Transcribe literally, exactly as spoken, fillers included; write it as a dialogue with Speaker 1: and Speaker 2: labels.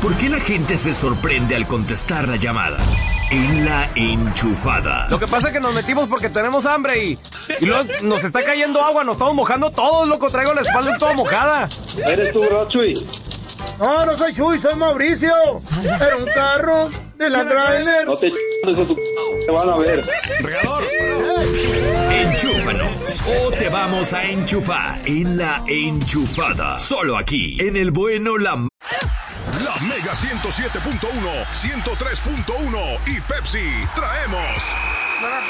Speaker 1: ¿Por qué la gente se sorprende al contestar la llamada? En La Enchufada.
Speaker 2: Lo que pasa es que nos metimos porque tenemos hambre y, y luego nos está cayendo agua, nos estamos mojando todos, loco. Traigo la espalda toda mojada.
Speaker 3: ¿Eres tú, bro, Chuy?
Speaker 4: No, no soy Chuy, soy Mauricio. Era un carro de la trailer.
Speaker 3: No te ch... eso tu... te van a ver.
Speaker 2: ¡Regador!
Speaker 1: Enchúfanos o te vamos a enchufar en La Enchufada. Solo aquí, en el bueno, la...
Speaker 5: La Mega ciento siete punto uno, ciento tres punto uno y Pepsi traemos